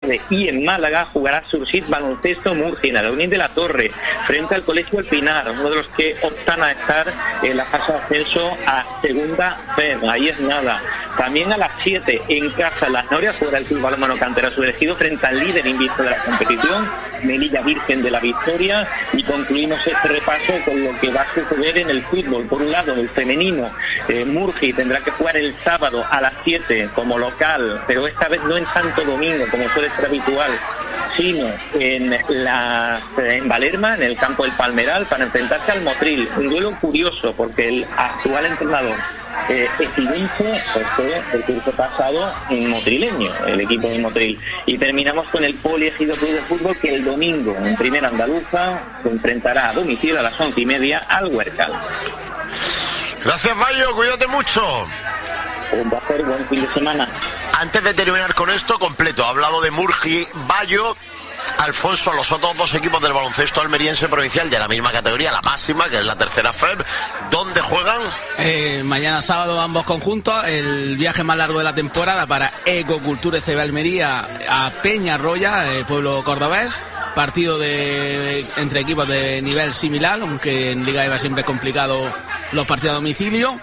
tarde. Y en Málaga jugará Sursit Baloncesto Murcia, en la Unión de la Torre, frente al Colegio El Pinar, uno de los que optan a estar en la fase de ascenso a segunda vez. Ahí es nada. También a las 7 en casa Las Norias jugará el Club Balonmano Cantera Subelegido frente al líder invicto de la competición, Melilla Virgen de la Victoria. Y concluimos este repaso con lo que va a suceder en el fútbol. Por un lado, el femenino, Murcia tendrá que jugar el sábado a las 7 como local, pero esta vez no en Santo Domingo, como suele ser habitual, sino en Valerma, en el campo del Palmeral, para enfrentarse al Motril. Un duelo curioso, porque el actual entrenador Estivense fue el curso pasado en motrileño, el equipo de Motril. Y terminamos con el Poliegido Club de Fútbol, que el domingo en Primera Andaluza se enfrentará a domicilio a las 11:30 al Huércal. Gracias, Bayo, cuídate mucho. Un placer, buen fin de semana. Antes de terminar con esto, completo, ha hablado de Murgi, Bayo, Alfonso, los otros dos equipos del baloncesto almeriense provincial de la misma categoría, la máxima, que es la tercera FEB. ¿Dónde juegan? Mañana sábado ambos conjuntos, el viaje más largo de la temporada para Ecocultura CB Almería a Peñarroya, pueblo cordobés. Partido entre equipos de nivel similar, aunque en Liga EVA siempre es complicado los partidos a domicilio.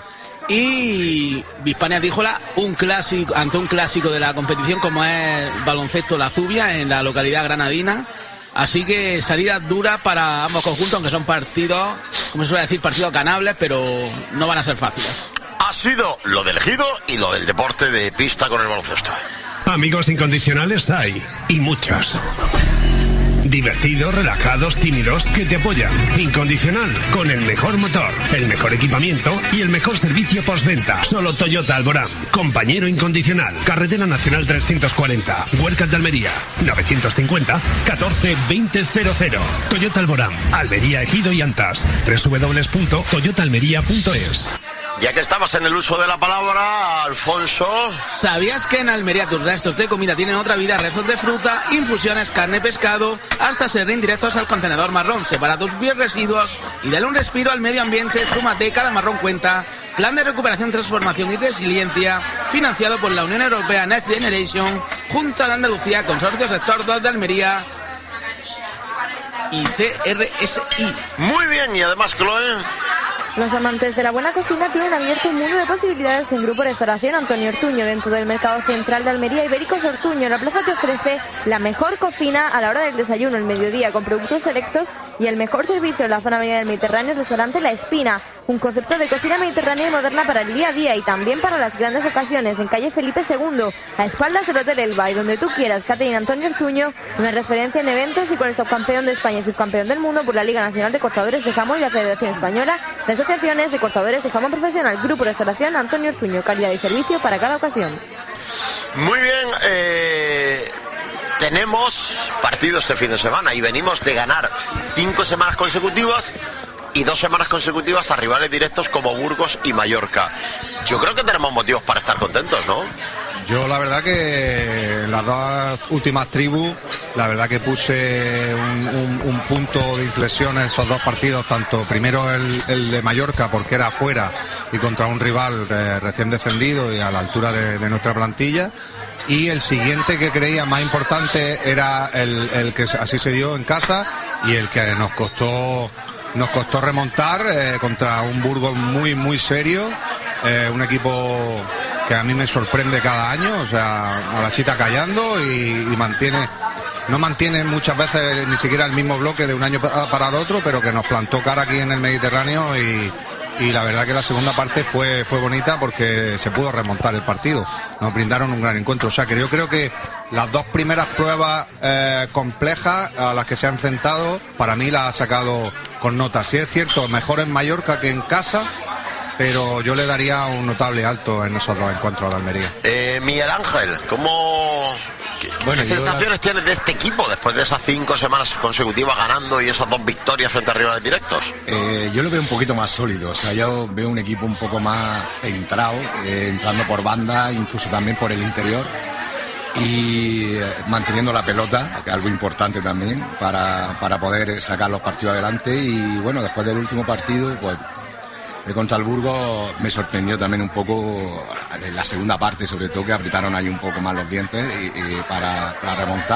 Y Bispania Tíjola, ante un clásico de la competición como es Baloncesto La Zubia en la localidad granadina. Así que salida dura para ambos conjuntos, aunque son partidos, como se suele decir, partidos ganables, pero no van a ser fáciles. Ha sido lo del ejido y lo del deporte de pista con el baloncesto. Amigos incondicionales hay, y muchos. Divertidos, relajados, tímidos, que te apoyan. Incondicional, con el mejor motor, el mejor equipamiento y el mejor servicio postventa. Solo Toyota Alborán. Compañero incondicional. Carretera Nacional 340. Huércal de Almería. 950 14 20 00. Toyota Alborán. Almería, Ejido y Antas. www.toyotaalmería.es. Ya que estamos en el uso de la palabra, Alfonso... ¿Sabías que en Almería tus restos de comida tienen otra vida? Restos de fruta, infusiones, carne, pescado, hasta serrín directos al contenedor marrón. Separa tus bioresiduos y dale un respiro al medio ambiente. Súmate, cada marrón cuenta. Plan de recuperación, transformación y resiliencia, financiado por la Unión Europea Next Generation, Junta de Andalucía, Consorcio Sector 2 de Almería y CRSI. Muy bien, y además, Chloe... Los amantes de la buena cocina tienen abierto un mundo de posibilidades en Grupo Restauración Antonio Ortuño, dentro del Mercado Central de Almería. Ibéricos Ortuño, la plaza te ofrece la mejor cocina a la hora del desayuno, el mediodía, con productos selectos y el mejor servicio en la zona media del Mediterráneo. Restaurante La Espina, un concepto de cocina mediterránea y moderna para el día a día y también para las grandes ocasiones, en calle Felipe II, a espaldas del Hotel Elba, y donde tú quieras. Catering Antonio Ortuño, una referencia en eventos y con el subcampeón de España y subcampeón del mundo por la Liga Nacional de Cortadores de Jamón y la Federación Española de Asociaciones de Cortadores de Jamón Profesional. Grupo Restauración Antonio Ortuño, calidad y servicio para cada ocasión. Muy bien, tenemos partido este fin de semana y venimos de ganar 5 semanas consecutivas y 2 semanas consecutivas a rivales directos como Burgos y Mallorca. Yo creo que tenemos motivos para estar contentos, ¿no? Yo la verdad que en las dos últimas tribus, la verdad que puse un punto de inflexión en esos dos partidos, tanto primero el de Mallorca, porque era afuera y contra un rival recién descendido y a la altura de nuestra plantilla, y el siguiente que creía más importante era el que así se dio en casa y el que nos costó remontar contra un Burgos muy muy serio, un equipo que a mí me sorprende cada año, o sea, a la chita callando y no mantiene muchas veces ni siquiera el mismo bloque de un año para el otro, pero que nos plantó cara aquí en el Mediterráneo y la verdad que la segunda parte fue bonita porque se pudo remontar el partido, nos brindaron un gran encuentro. O sea que yo creo que las dos primeras pruebas complejas a las que se ha enfrentado, para mí las ha sacado con nota. Sí es cierto, mejor en Mallorca que en casa, pero yo le daría un notable alto en esos dos encuentros de Almería. Miguel Ángel, ¿qué sensaciones tienes de este equipo después de esas 5 semanas consecutivas ganando y esas 2 victorias frente a rivales directos? Yo lo veo un poquito más sólido, o sea, yo veo un equipo un poco más centrado, entrando por banda, incluso también por el interior, y manteniendo la pelota, que es algo importante también para poder sacar los partidos adelante. Y bueno, después del último partido, pues contra el Burgos me sorprendió también un poco en la segunda parte, sobre todo, que apretaron ahí un poco más los dientes y para remontar.